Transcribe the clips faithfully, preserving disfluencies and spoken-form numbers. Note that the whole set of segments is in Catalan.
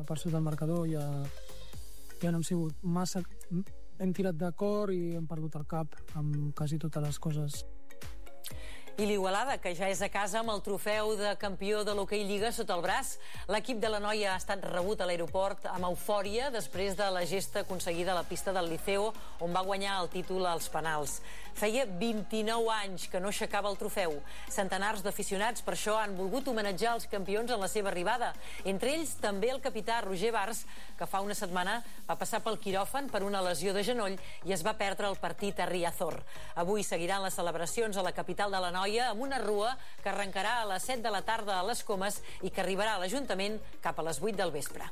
per sota del marcador, ja, ja no hem sigut massa... Hem tirat d'acord i hem perdut el cap amb quasi totes les coses. I l'Igualada, que ja és a casa amb el trofeu de campió de l'Hockey Lliga sota el braç. L'equip de la noia ha estat rebut a l'aeroport amb eufòria després de la gesta aconseguida a la pista del Liceo, on va guanyar el títol als penals. Feia vint-i-nou anys que no aixecava el trofeu. Centenars d'aficionats per això han volgut homenatjar els campions en la seva arribada. Entre ells també el capità Roger Bars, que fa una setmana va passar pel quiròfan per una lesió de genoll i es va perdre el partit a Riazor. Avui seguiran les celebracions a la capital de la noia amb una rua que arrencarà a les set de la tarda a les Comes i que arribarà a l'Ajuntament cap a les vuit del vespre.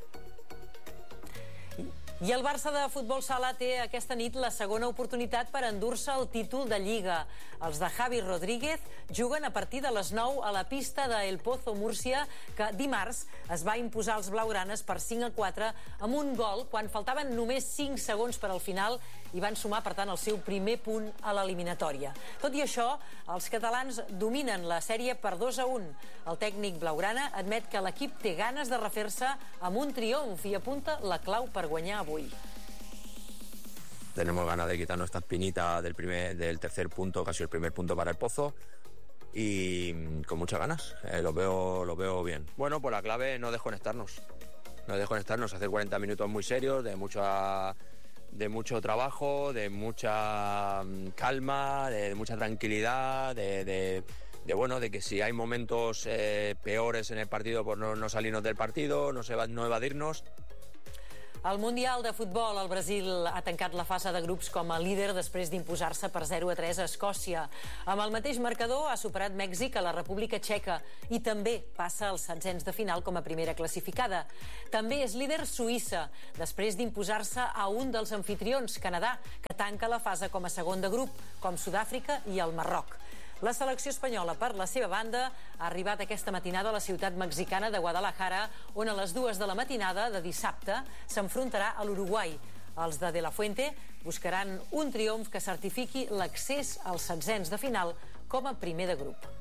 I el Barça de futbol sala té aquesta nit la segona oportunitat per endur-se el títol de Lliga. Els de Javi Rodríguez juguen a partir de les nou a la pista de El Pozo Múrcia, que dimarts es va imposar als blaugranes per cinc a quatre amb un gol quan faltaven només cinc segons per al final i van sumar, per tant, el seu primer punt a l'eliminatòria. Tot i això, els catalans dominen la sèrie per dos a un. El tècnic blaugrana admet que l'equip té ganes de refer-se amb un triomf i apunta la clau per guanyar avui. Tenemos ganas de quitarnos esta espinita del, primer, del tercer punto, que ha sido el primer punto para el Pozo, y con muchas ganas, eh, lo veo, lo veo bien. Bueno, pues la clave es no desconectarnos, no desconectarnos, hacer cuarenta minutos muy serios, de mucha, de mucho trabajo, de mucha calma, de, de mucha tranquilidad, de, de, de bueno, de que si hay momentos eh, peores en el partido, pues no, no salirnos del partido, no, se va, no evadirnos. Al Mundial de Futbol, el Brasil ha tancat la fase de grups com a líder després d'imposar-se per zero a tres a Escòcia. Amb el mateix marcador ha superat Mèxic a la República Txeca i també passa als setzents de final com a primera classificada. També és líder Suïssa, després d'imposar-se a un dels anfitrions, Canadà, que tanca la fase com a segon de grup, com Sud-àfrica i el Marroc. La selecció espanyola, per la seva banda, ha arribat aquesta matinada a la ciutat mexicana de Guadalajara, on a les dues de la matinada de dissabte s'enfrontarà a l'Uruguai. Els de De La Fuente buscaran un triomf que certifiqui l'accés als setzents de final com a primer de grup.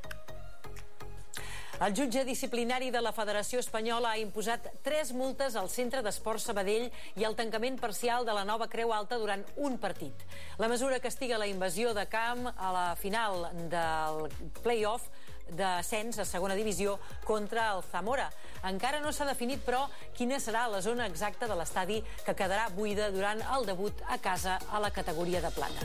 El jutge disciplinari de la Federació Espanyola ha imposat tres multes al Centre d'Esport Sabadell i el tancament parcial de la Nova Creu Alta durant un partit. La mesura castiga la invasió de camp a la final del play-off d'ascens a segona divisió contra el Zamora. Encara no s'ha definit, però, quina serà la zona exacta de l'estadi que quedarà buida durant el debut a casa a la categoria de plata.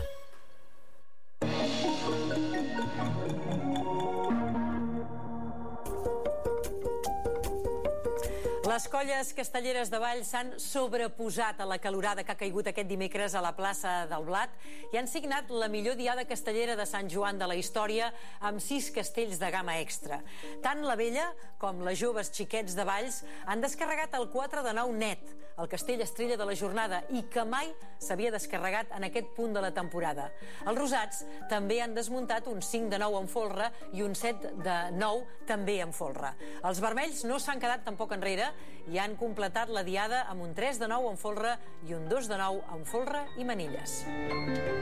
Les colles castelleres de Valls s'han sobreposat a la calorada que ha caigut aquest dimecres a la plaça del Blat i han signat la millor diada castellera de Sant Joan de la història amb sis castells de gamma extra. Tant la vella com les joves xiquets de Valls han descarregat el quatre de nou net, el castell estrella de la jornada, i que mai s'havia descarregat en aquest punt de la temporada. Els rosats també han desmuntat un cinc de nou en folre i un set de nou també en folre. Els vermells no s'han quedat tampoc enrere i han completat la diada amb un tres de nou en folre i un dos de nou en folre i manilles.